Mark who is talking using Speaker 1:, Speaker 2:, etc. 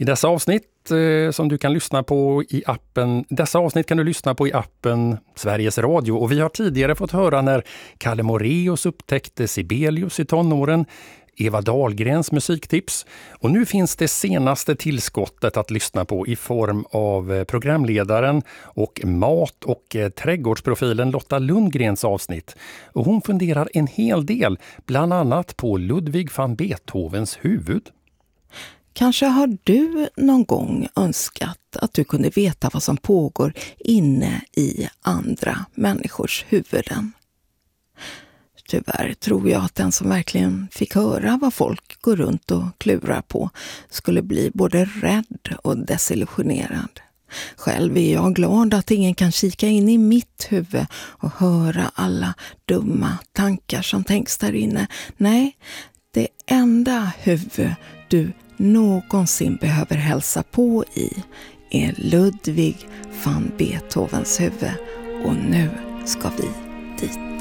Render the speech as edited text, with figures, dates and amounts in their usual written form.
Speaker 1: I dessa avsnitt som du kan lyssna på i appen, dessa avsnitt kan du lyssna på i appen Sveriges Radio, och vi har tidigare fått höra när Kalle Moraeus upptäckte Sibelius i tonåren, Eva Dahlgrens musiktips, och nu finns det senaste tillskottet att lyssna på i form av programledaren och mat- och trädgårdsprofilen Lotta Lundgrens avsnitt. Och hon funderar en hel del, bland annat på Ludwig van Beethovens huvud.
Speaker 2: Kanske har du någon gång önskat att du kunde veta vad som pågår inne i andra människors huvuden. Tyvärr tror jag att den som verkligen fick höra vad folk går runt och klurar på skulle bli både rädd och desillusionerad. Själv är jag glad att ingen kan kika in i mitt huvud och höra alla dumma tankar som tänks där inne. Nej, det enda huvud du någonsin behöver hälsa på i är Ludwig van Beethovens huvud, och nu ska vi dit.